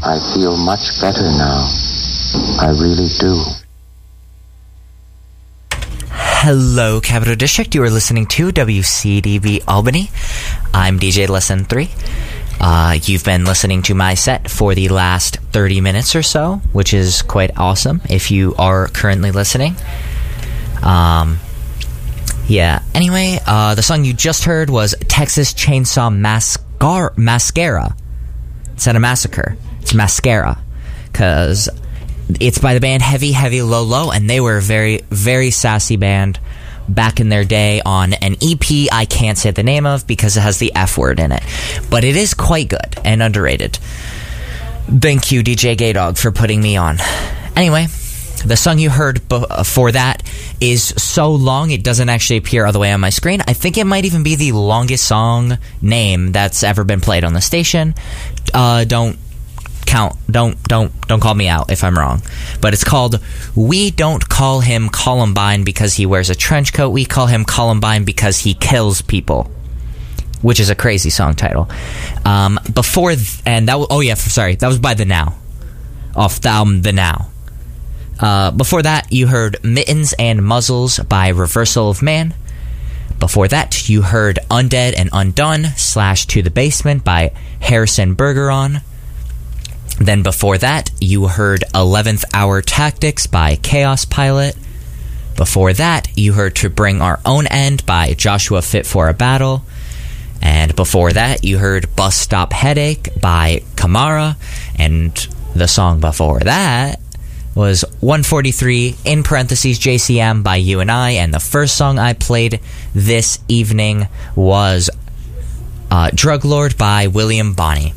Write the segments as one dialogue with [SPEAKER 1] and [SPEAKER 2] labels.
[SPEAKER 1] I feel much better now. I really do.
[SPEAKER 2] Hello, Capital District. You are listening to WCDB Albany. I'm DJ Lesson 3. You've been listening to my set for the last 30 minutes or so, which is quite awesome if you are currently listening. Anyway, the song you just heard was Texas Chainsaw Mascara. Instead of Massacre, it's Mascara. Because it's by the band Heavy Heavy Low Low, and they were a very, very sassy band back in their day on an EP I can't say the name of because it has the F word in it. But it is quite good and underrated. Thank you, DJ Gaydog, for putting me on. Anyway, the song you heard before that is so long it doesn't actually appear all the way on my screen. I think it might even be the longest song name that's ever been played on the station. Don't call me out if I'm wrong. But it's called We Don't Call Him Columbine Because He Wears a Trench Coat. We call him Columbine because he kills people. Which is a crazy song title. That was by The Now. Off the album The Now. Before that, you heard Mittens and Muzzles by Reversal of Man. Before that, you heard Undead and Undone / To the Basement by Harrison Bergeron. Then before that, you heard 11th Hour Tactics by Chaos Pilot. Before that, you heard To Bring Our Own End by Joshua Fit for a Battle. And before that, you heard Bus Stop Headache by Kamara. And the song before that was 143 in parentheses JCM by You and I. And the first song I played this evening was Drug Lord by William Bonney.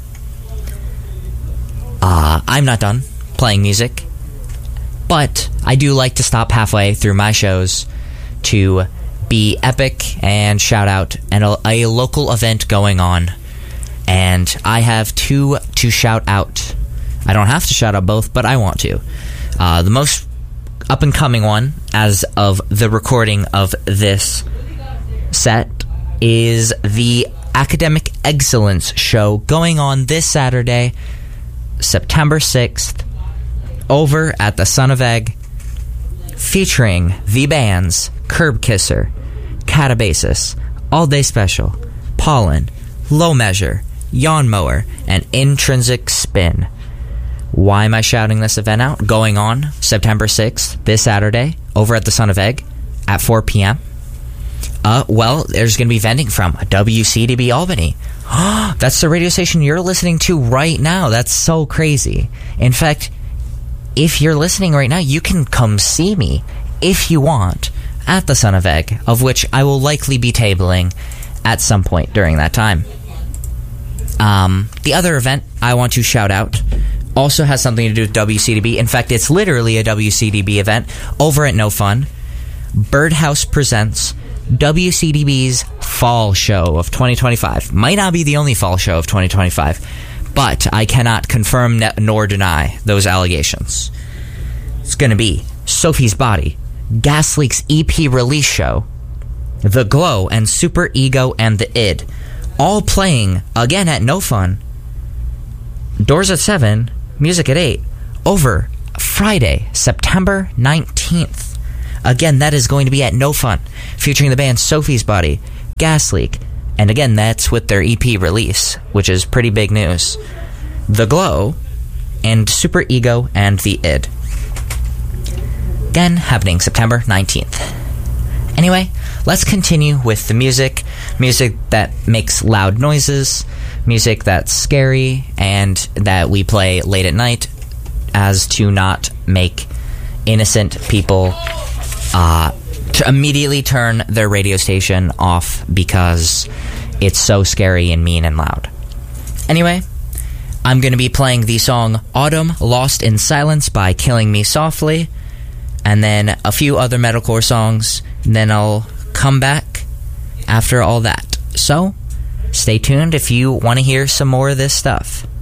[SPEAKER 2] I'm not done playing music, but I do like to stop halfway through my shows to be epic and shout out a local event going on. And I have two to shout out. I don't have to shout out both, but I want to. The most up-and-coming one, as of the recording of this set, is the Academic Excellence Show going on this Saturday, September 6th, over at the Son of Egg, featuring the bands Curb Kisser, Catabasis, All Day Special, Pollen, Low Measure, Yawn Mower, and Intrinsic Spin. Why am I shouting this event out? Going on September 6th, this Saturday, over at the Son of Egg at 4 p.m. There's going to be vending from WCDB Albany. That's the radio station you're listening to right now. That's so crazy. In fact, if you're listening right now, you can come see me, if you want, at the Son of Egg, of which I will likely be tabling at some point during that time. The other event I want to shout out also has something to do with WCDB. In fact, it's literally a WCDB event over at No Fun. Birdhouse presents WCDB's Fall Show of 2025. Might not be the only Fall Show of 2025, but I cannot confirm nor deny those allegations. It's going to be Sophie's Body, Gas Leak's EP release show, The Glow, and Super Ego and the Id, all playing again at No Fun. Doors at 7, music at 8, over Friday, September 19th. Again, that is going to be at No Fun, featuring the band Sophie's Body, Gas Leak, and again, that's with their EP release, which is pretty big news. The Glow, and Super Ego and the Id. Again, happening September 19th. Anyway, let's continue with the music. Music that makes loud noises, music that's scary, and that we play late at night, as to not make innocent people to immediately turn their radio station off because it's so scary and mean and loud. Anyway, I'm going to be playing the song Autumn Lost in Silence by Killing Me Softly, and then a few other metalcore songs, and then I'll come back after all that. So, stay tuned if you want to hear some more of this stuff.